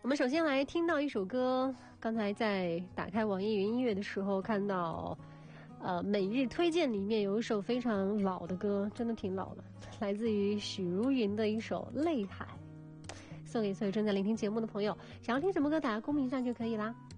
我们首先来听到一首歌，刚才在打开网易云音乐的时候看到，每日推荐里面有一首非常老的歌，真的挺老的，来自于许茹芸的一首《泪海》，送给所有正在聆听节目的朋友。想要听什么歌，打在公屏上就可以啦。